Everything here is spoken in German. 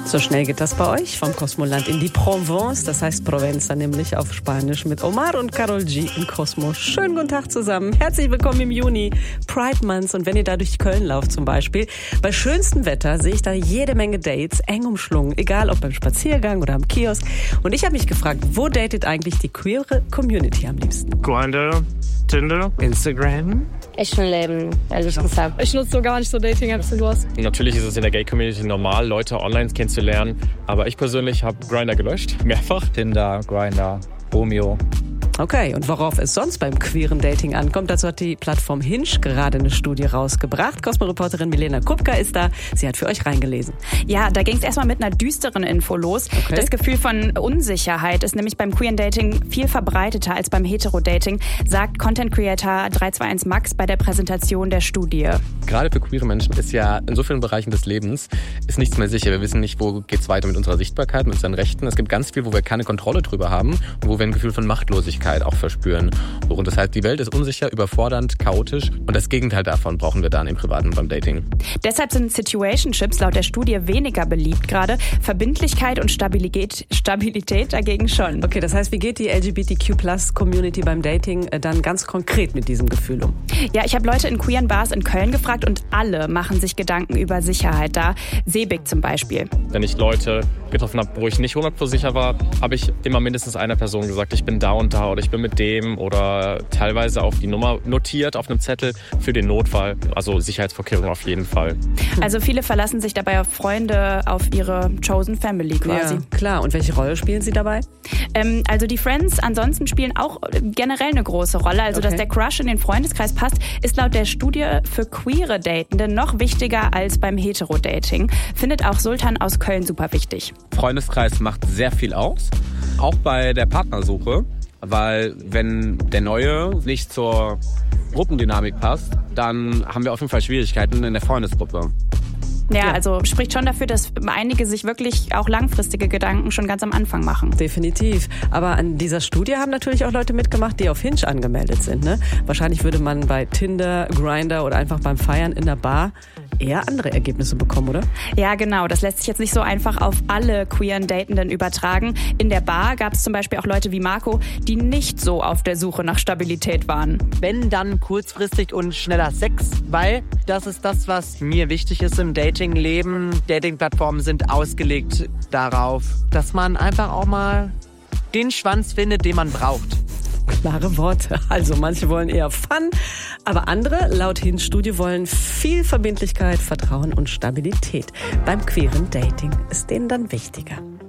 So schnell geht das bei euch vom Kosmoland in die Provence, das heißt Provenza nämlich auf Spanisch, mit Omar und Carol G in Cosmo. Schönen guten Tag zusammen, herzlich willkommen im Juni, Pride Month, und wenn ihr da durch Köln lauft zum Beispiel, bei schönstem Wetter sehe ich da jede Menge Dates, eng umschlungen, egal ob beim Spaziergang oder am Kiosk. Und ich habe mich gefragt, wo datet eigentlich die queere Community am liebsten? Grindr, Tinder, Instagram. Echten Leben, ehrlich gesagt. Ich nutze so gar nicht so Dating-Apps wie du hast. Natürlich ist es in der Gay-Community normal, Leute online kennenzulernen. Aber ich persönlich habe Grindr gelöscht, mehrfach. Tinder, Grindr, Romeo. Okay, und worauf es sonst beim queeren Dating ankommt, dazu hat die Plattform Hinge gerade eine Studie rausgebracht. Cosmo-Reporterin Milena Kupka ist da. Sie hat für euch reingelesen. Ja, da ging es erstmal mit einer düsteren Info los. Okay. Das Gefühl von Unsicherheit ist nämlich beim queeren Dating viel verbreiteter als beim Hetero-Dating, sagt Content-Creator 321 Max bei der Präsentation der Studie. Gerade für queere Menschen ist ja in so vielen Bereichen des Lebens ist nichts mehr sicher. Wir wissen nicht, wo geht's weiter mit unserer Sichtbarkeit, mit unseren Rechten. Es gibt ganz viel, wo wir keine Kontrolle drüber haben und wo wir ein Gefühl von Machtlosigkeit auch verspüren. Und das heißt, die Welt ist unsicher, überfordernd, chaotisch und das Gegenteil davon brauchen wir dann im Privaten beim Dating. Deshalb sind Situationships laut der Studie weniger beliebt gerade. Verbindlichkeit und Stabilität dagegen schon. Okay, das heißt, wie geht die LGBTQ+-Community beim Dating dann ganz konkret mit diesem Gefühl um? Ja, ich habe Leute in queeren Bars in Köln gefragt und alle machen sich Gedanken über Sicherheit da. Sebig zum Beispiel. Wenn ich Leute getroffen habe, wo ich nicht 100% sicher war, habe ich immer mindestens einer Person gesagt, ich bin da und da oder ich bin mit dem, oder teilweise auch die Nummer notiert auf einem Zettel für den Notfall. Also Sicherheitsvorkehrungen auf jeden Fall. Also viele verlassen sich dabei auf Freunde, auf ihre Chosen Family quasi. Ja, klar. Und welche Rolle spielen sie dabei? Also die Friends ansonsten spielen auch generell eine große Rolle. Also dass der Crush in den Freundeskreis passt, ist laut der Studie für queere Datende noch wichtiger als beim Hetero-Dating. Findet auch Sultan aus Köln super wichtig. Freundeskreis macht sehr viel aus, auch bei der Partnersuche, weil wenn der Neue nicht zur Gruppendynamik passt, dann haben wir auf jeden Fall Schwierigkeiten in der Freundesgruppe. Ja, also spricht schon dafür, dass einige sich wirklich auch langfristige Gedanken schon ganz am Anfang machen. Definitiv. Aber an dieser Studie haben natürlich auch Leute mitgemacht, die auf Hinge angemeldet sind. Ne? Wahrscheinlich würde man bei Tinder, Grindr oder einfach beim Feiern in der Bar eher andere Ergebnisse bekommen, oder? Ja, genau. Das lässt sich jetzt nicht so einfach auf alle queeren Datenden übertragen. In der Bar gab es zum Beispiel auch Leute wie Marco, die nicht so auf der Suche nach Stabilität waren. Wenn, dann kurzfristig und schneller Sex, weil das ist das, was mir wichtig ist im Datingleben. Datingplattformen sind ausgelegt darauf, dass man einfach auch mal den Schwanz findet, den man braucht. Klare Worte. Also manche wollen eher Fun, aber andere, laut Hinge-Studie, wollen viel Verbindlichkeit, Vertrauen und Stabilität. Beim queeren Dating ist denen dann wichtiger.